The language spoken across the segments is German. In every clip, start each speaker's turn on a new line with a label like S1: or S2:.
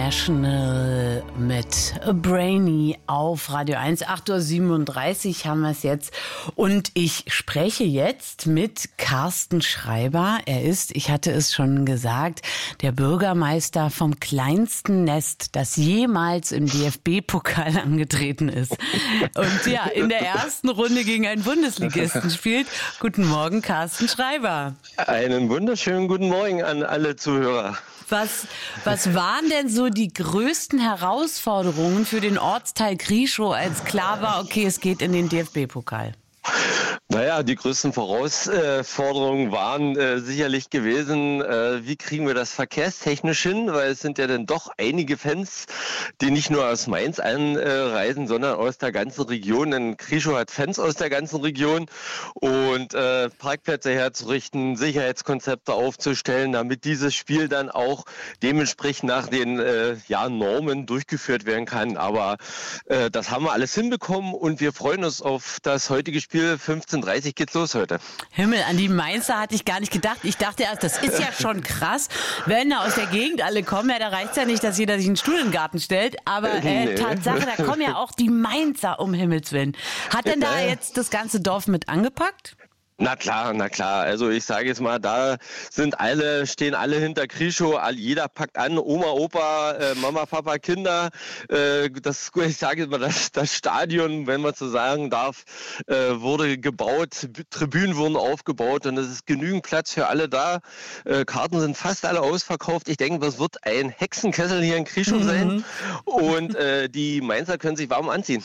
S1: International mit Brainy auf Radio 1. 8:37 Uhr haben wir es jetzt. Und ich spreche jetzt mit Carsten Schreiber. Er ist, ich hatte es schon gesagt, der Bürgermeister vom kleinsten Nest, das jemals im DFB-Pokal angetreten ist. Und ja, in der ersten Runde gegen einen Bundesligisten spielt. Guten Morgen, Carsten Schreiber.
S2: Einen wunderschönen guten Morgen an alle Zuhörer.
S1: Was waren denn so die größten Herausforderungen für den Ortsteil Krieschow, als klar war, okay, es geht in den DFB-Pokal?
S2: Naja, die größten Herausforderungen waren sicherlich gewesen, wie kriegen wir das verkehrstechnisch hin, weil es sind ja dann doch einige Fans, die nicht nur aus Mainz anreisen, sondern aus der ganzen Region. Denn Krieschow hat Fans aus der ganzen Region und Parkplätze herzurichten, Sicherheitskonzepte aufzustellen, damit dieses Spiel dann auch dementsprechend nach den Normen durchgeführt werden kann. Aber das haben wir alles hinbekommen und wir freuen uns auf das heutige Spiel. 15:30 geht's los heute.
S1: Himmel, an die Mainzer hatte ich gar nicht gedacht. Ich dachte erst, das ist ja schon krass, wenn da aus der Gegend alle kommen. Ja, da reicht's ja nicht, dass jeder sich einen Stuhl in den Garten stellt. Aber nee. Tatsache, da kommen ja auch die Mainzer, um Himmels Willen. Hat denn da jetzt das ganze Dorf mit angepackt?
S2: Na klar. Also ich sage jetzt mal, da stehen alle hinter Krieschow, jeder packt an, Oma, Opa, Mama, Papa, Kinder. Ich sage jetzt mal, das Stadion, wenn man so sagen darf, wurde gebaut, Tribünen wurden aufgebaut und es ist genügend Platz für alle da. Karten sind fast alle ausverkauft. Ich denke, das wird ein Hexenkessel hier in Krieschow sein und die Mainzer können sich warm anziehen.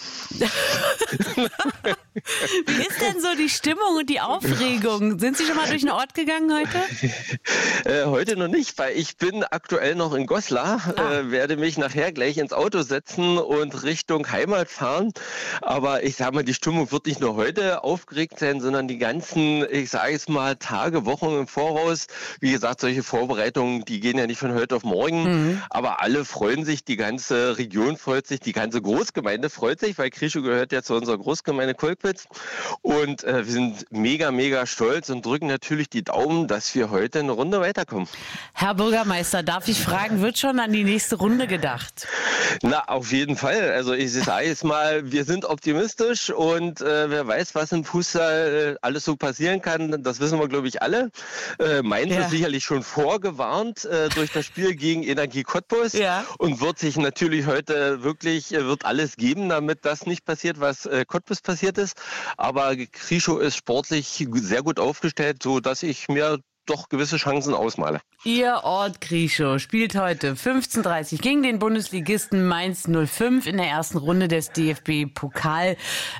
S1: Wie ist denn so die Stimmung und die Aufregung? Sind Sie schon mal durch den Ort gegangen heute?
S2: Heute noch nicht, weil ich bin aktuell noch in Goslar, werde mich nachher gleich ins Auto setzen und Richtung Heimat fahren. Aber ich sage mal, die Stimmung wird nicht nur heute aufgeregt sein, sondern die ganzen, ich sage jetzt mal, Tage, Wochen im Voraus. Wie gesagt, solche Vorbereitungen, die gehen ja nicht von heute auf morgen. Aber alle freuen sich, die ganze Region freut sich, die ganze Großgemeinde freut sich, weil Krieschow gehört ja zu unserer Großgemeinde Kolkwitz. Und wir sind mega stolz und drücken natürlich die Daumen, dass wir heute eine Runde weiterkommen.
S1: Herr Bürgermeister, darf ich fragen, wird schon an die nächste Runde gedacht?
S2: Na, auf jeden Fall. Also ich sage jetzt mal, wir sind optimistisch und wer weiß, was im Fußball alles so passieren kann, das wissen wir, glaube ich, alle. Mainz ist sicherlich schon vorgewarnt durch das Spiel gegen Energie Cottbus und wird sich natürlich heute wird alles geben, damit das nicht passiert, was Cottbus passiert ist. Aber Krieschow ist sportlich sehr gut aufgestellt, so dass ich mir doch gewisse Chancen ausmale.
S1: Ihr Ort Krieschow spielt heute 15:30 gegen den Bundesligisten Mainz 05 in der ersten Runde des DFB-Pokals.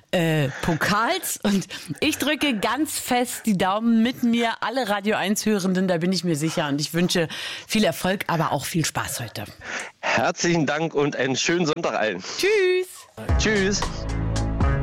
S1: Und ich drücke ganz fest die Daumen mit mir, alle Radio 1-Hörenden, da bin ich mir sicher. Und ich wünsche viel Erfolg, aber auch viel Spaß heute.
S2: Herzlichen Dank und einen schönen Sonntag allen.
S1: Tschüss.
S2: Tschüss.